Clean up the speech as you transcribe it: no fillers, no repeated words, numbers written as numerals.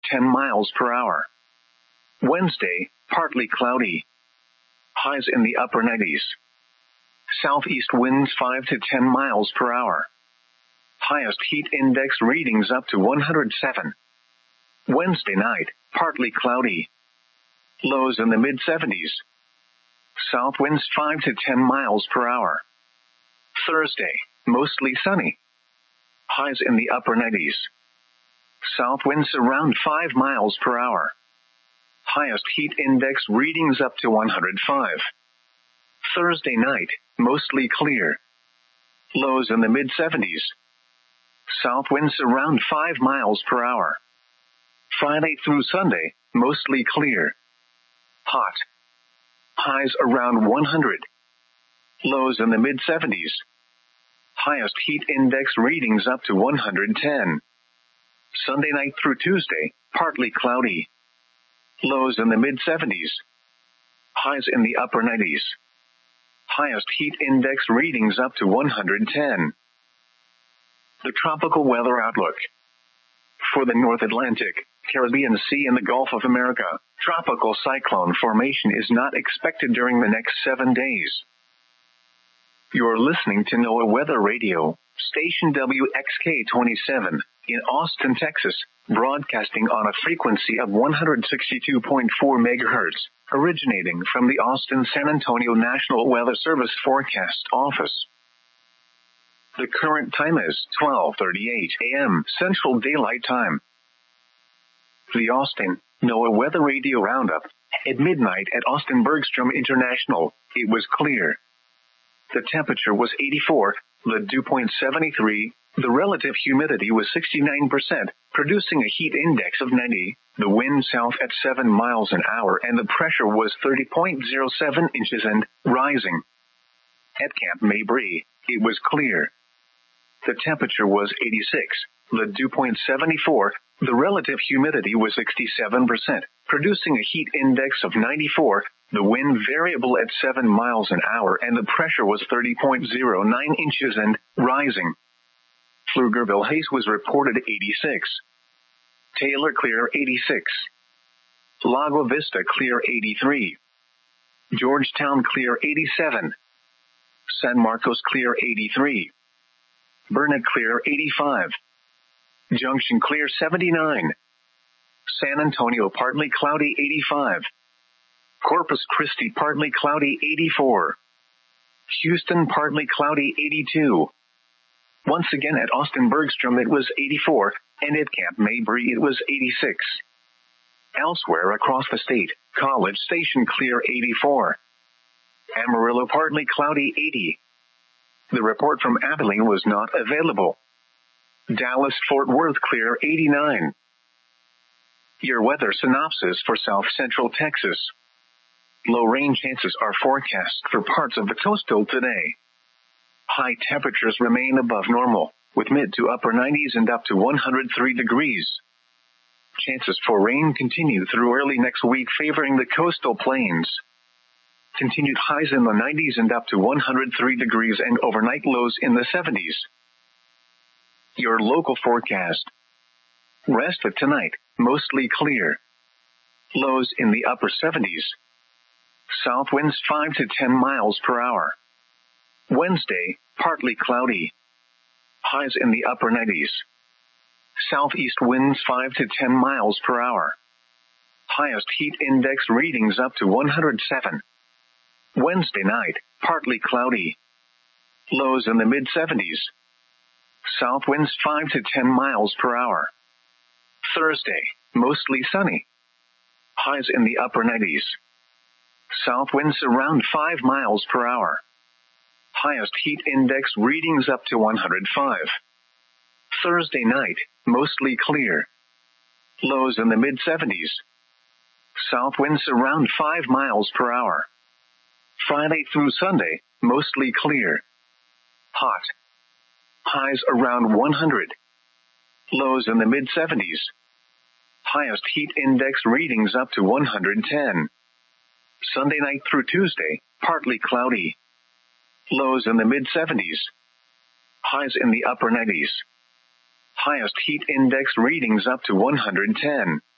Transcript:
10 miles per hour. Wednesday, partly cloudy. Highs in the upper 90s. Southeast winds 5 to 10 miles per hour. Highest heat index readings up to 107. Wednesday night, partly cloudy. Lows in the mid-70s. South winds 5 to 10 miles per hour. Thursday, mostly sunny. Highs in the upper 90s. South winds around 5 miles per hour. Highest heat index readings up to 105. Thursday night, mostly clear. Lows in the mid-70s. South winds around 5 miles per hour. Friday through Sunday, mostly clear. Hot. Highs around 100. Lows in the mid-70s. Highest heat index readings up to 110. Sunday night through Tuesday, partly cloudy. Lows in the mid-70s. Highs in the upper 90s. Highest heat index readings up to 110. The tropical weather outlook. For the North Atlantic, Caribbean Sea and the Gulf of America, tropical cyclone formation is not expected during the next 7 days. You're listening to NOAA Weather Radio, station WXK-27, in Austin, Texas, broadcasting on a frequency of 162.4 MHz, originating from the Austin-San Antonio National Weather Service Forecast Office. The current time is 12:38 a.m. Central Daylight Time. The Austin NOAA Weather Radio Roundup. At midnight at Austin Bergstrom International, it was clear. The temperature was 84, the dew point 73, the relative humidity was 69%, producing a heat index of 90, the wind south at 7 miles an hour, and the pressure was 30.07 inches and rising. At Camp Mabry, it was clear. The temperature was 86, the dew point 74, the relative humidity was 67%, producing a heat index of 94, the wind variable at 7 miles an hour, and the pressure was 30.09 inches and rising. Pflugerville haze was reported 86. Taylor clear 86. Lago Vista clear 83. Georgetown clear 87. San Marcos clear 83. Burnet clear 85. Junction clear 79. San Antonio partly cloudy 85. Corpus Christi partly cloudy 84. Houston partly cloudy 82. Once again at Austin Bergstrom it was 84, and at Camp Mabry it was 86. Elsewhere across the state, College Station clear 84. Amarillo partly cloudy 80. The report from Abilene was not available. Dallas-Fort Worth clear 89. Your weather synopsis for South Central Texas. Low rain chances are forecast for parts of the coastal today. High temperatures remain above normal, with mid to upper 90s and up to 103 degrees. Chances for rain continue through early next week, favoring the coastal plains. Continued highs in the 90s and up to 103 degrees and overnight lows in the 70s. Your local forecast. Rest of tonight, mostly clear. Lows in the upper 70s. South winds 5 to 10 miles per hour. Wednesday, partly cloudy. Highs in the upper 90s. Southeast winds 5 to 10 miles per hour. Highest heat index readings up to 107. Wednesday night, partly cloudy. Lows in the mid-70s. South winds 5 to 10 miles per hour. Thursday, mostly sunny. Highs in the upper 90s. South winds around 5 miles per hour. Highest heat index readings up to 105. Thursday night, mostly clear. Lows in the mid-70s. South winds around 5 miles per hour. Friday through Sunday, mostly clear. Hot. Highs around 100. Lows in the mid-70s. Highest heat index readings up to 110. Sunday night through Tuesday, partly cloudy. Lows in the mid-70s. Highs in the upper 90s. Highest heat index readings up to 110.